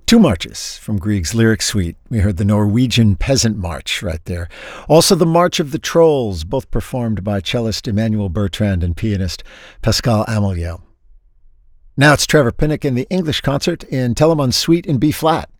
Two marches from Grieg's Lyric Suite. We heard the Norwegian Peasant March right there. Also the March of the Trolls, both performed by cellist Emmanuel Bertrand and pianist Pascal Ameliel. Now it's Trevor Pinnock in the English concert in Telemann's Suite in B-flat.